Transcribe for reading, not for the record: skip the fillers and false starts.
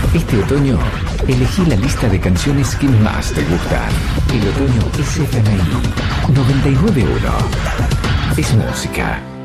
Este otoño, elegí la lista de canciones que más te gustan. El otoño es FMI 99.1. Es música.